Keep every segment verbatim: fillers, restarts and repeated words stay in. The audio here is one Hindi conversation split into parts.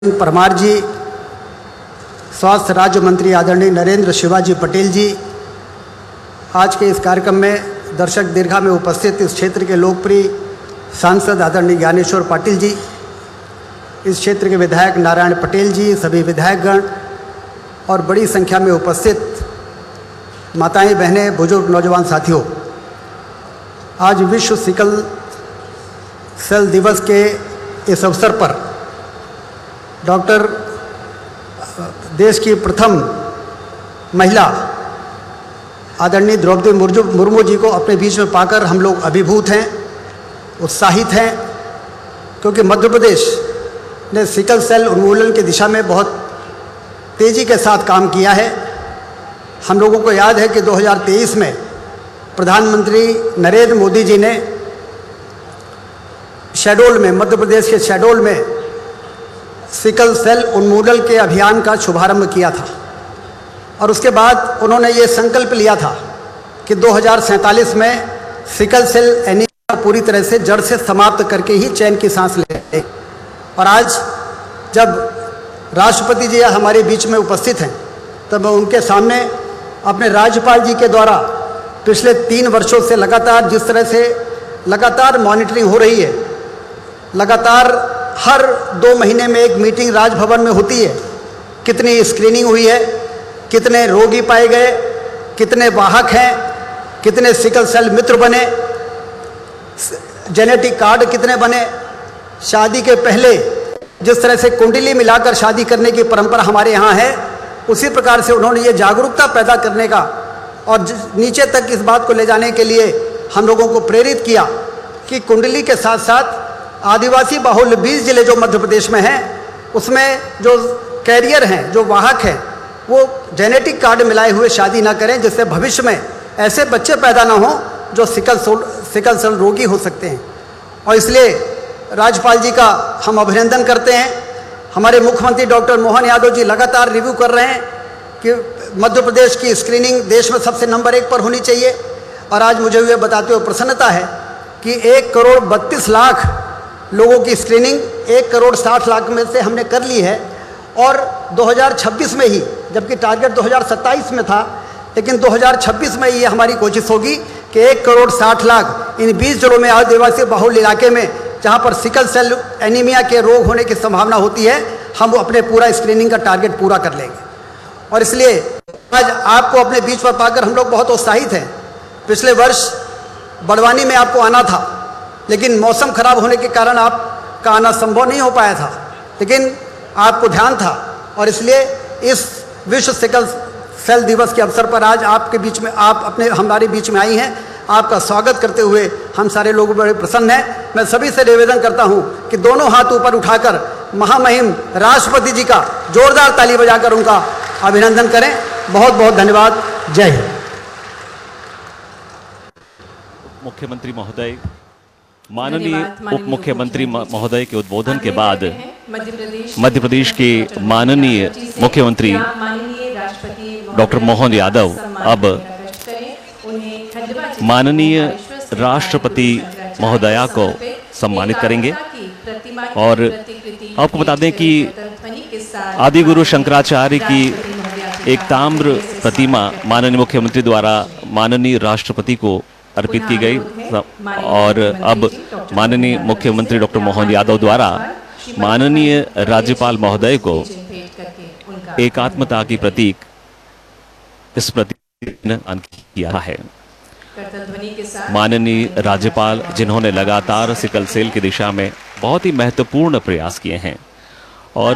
परमार जी, स्वास्थ्य राज्य मंत्री आदरणीय नरेंद्र शिवाजी पटेल जी, आज के इस कार्यक्रम में दर्शक दीर्घा में उपस्थित इस क्षेत्र के लोकप्रिय सांसद आदरणीय ज्ञानेश्वर पाटिल जी, इस क्षेत्र के विधायक नारायण पटेल जी, सभी विधायकगण और बड़ी संख्या में उपस्थित माताएं, बहनें, बुजुर्ग, नौजवान साथियों, आज विश्व सिकल सेल दिवस के इस अवसर पर डॉक्टर देश की प्रथम महिला आदरणीय द्रौपदी मुर्मू मुर्मू जी को अपने बीच में पाकर हम लोग अभिभूत हैं, उत्साहित हैं, क्योंकि मध्य प्रदेश ने सिकल सेल उन्मूलन की दिशा में बहुत तेज़ी के साथ काम किया है। हम लोगों को याद है कि दो हज़ार तेईस में प्रधानमंत्री नरेंद्र मोदी जी ने शहडोल में, मध्य प्रदेश के शहडोल में सिकल सेल उन्मूलन के अभियान का शुभारंभ किया था और उसके बाद उन्होंने ये संकल्प लिया था कि दो हज़ार सैंतालीस में सिकल सेल एनीमिया पूरी तरह से जड़ से समाप्त करके ही चैन की सांस ले। और आज जब राष्ट्रपति जी हमारे बीच में उपस्थित हैं तब मैं उनके सामने अपने राज्यपाल जी के द्वारा पिछले तीन वर्षों से लगातार जिस तरह से लगातार मॉनिटरिंग हो रही है, लगातार हर दो महीने में एक मीटिंग राजभवन में होती है, कितनी स्क्रीनिंग हुई है, कितने रोगी पाए गए, कितने वाहक हैं, कितने सिकल सेल मित्र बने, जेनेटिक कार्ड कितने बने, शादी के पहले जिस तरह से कुंडली मिलाकर शादी करने की परंपरा हमारे यहाँ है, उसी प्रकार से उन्होंने ये जागरूकता पैदा करने का और नीचे तक इस बात को ले जाने के लिए हम लोगों को प्रेरित किया कि कुंडली के साथ साथ आदिवासी बाहुल्य बीस जिले जो मध्य प्रदेश में हैं, उसमें जो कैरियर हैं, जो वाहक हैं, वो जेनेटिक कार्ड मिलाए हुए शादी ना करें, जिससे भविष्य में ऐसे बच्चे पैदा ना हों जो सिकल सेल सिकल सेल रोगी हो सकते हैं। और इसलिए राज्यपाल जी का हम अभिनंदन करते हैं। हमारे मुख्यमंत्री डॉक्टर मोहन यादव जी लगातार रिव्यू कर रहे हैं कि मध्य प्रदेश की स्क्रीनिंग देश में सबसे नंबर एक पर होनी चाहिए। और आज मुझे ये बताते हुए प्रसन्नता है कि एक करोड़ बत्तीस लाख लोगों की स्क्रीनिंग एक करोड़ साठ लाख में से हमने कर ली है और दो हज़ार छब्बीस में ही, जबकि टारगेट दो हज़ार सत्ताईस में था, लेकिन दो हज़ार छब्बीस में ये हमारी कोशिश होगी कि एक करोड़ साठ लाख इन बीस जिलों में आदिवासी बाहुल्य इलाके में जहाँ पर सिकल सेल एनीमिया के रोग होने की संभावना होती है, हम अपने पूरा स्क्रीनिंग का टारगेट पूरा कर लेंगे। और इसलिए आज आपको अपने बीच पर पाकर हम लोग बहुत उत्साहित हैं। पिछले वर्ष बड़वानी में आपको आना था, लेकिन मौसम खराब होने के कारण आपका आना संभव नहीं हो पाया था, लेकिन आपको ध्यान था और इसलिए इस विश्व सिकल सेल दिवस के अवसर पर आज आपके बीच में, आप अपने हमारे बीच में आई हैं। आपका स्वागत करते हुए हम सारे लोग बड़े प्रसन्न हैं। मैं सभी से निवेदन करता हूं कि दोनों हाथ ऊपर उठाकर महामहिम राष्ट्रपति जी का जोरदार ताली बजाकर उनका अभिनंदन करें। बहुत बहुत धन्यवाद। जय हिंद। मुख्यमंत्री महोदय, माननीय उप मुख्यमंत्री महोदय के उद्बोधन के बाद मध्य प्रदेश के माननीय मुख्यमंत्री डॉक्टर मोहन यादव अब माननीय राष्ट्रपति महोदया को सम्मानित करेंगे। और आपको बता दें कि आदि गुरु शंकराचार्य की एक ताम्र प्रतिमा माननीय मुख्यमंत्री द्वारा माननीय राष्ट्रपति को अर्पित की गई और अब माननीय मुख्यमंत्री डॉक्टर मोहन यादव द्वारा माननीय राज्यपाल महोदय को एकात्मता की प्रतीक इस प्रतीक ने अंकित किया है। माननीय राज्यपाल, जिन्होंने लगातार सिकल सेल की दिशा में बहुत ही महत्वपूर्ण प्रयास किए हैं, और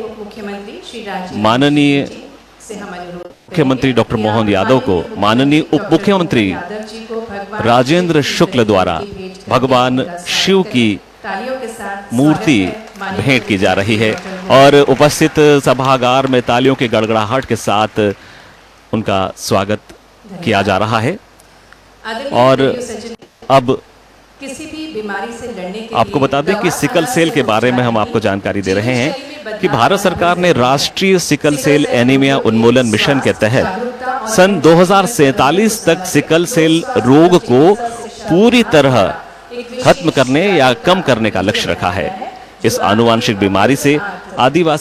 माननीय मुख्यमंत्री डॉक्टर मोहन यादव को माननीय उप मुख्यमंत्री राजेंद्र शुक्ल द्वारा भगवान शिव की मूर्ति भेंट की जा रही है और उपस्थित सभागार में तालियों के गड़गड़ाहट के साथ उनका स्वागत किया जा रहा है। और अब किसी भी बीमारी से लड़ने के आपको बता दें कि सिकल सेल के बारे में हम आपको जानकारी दे रहे हैं कि भारत सरकार ने राष्ट्रीय सिकल सेल एनीमिया उन्मूलन मिशन के तहत सन दो हज़ार सैंतालीस तक सिकल सेल रोग को पूरी तरह खत्म करने या कम करने का लक्ष्य रखा है। इस आनुवांशिक बीमारी से आदिवासी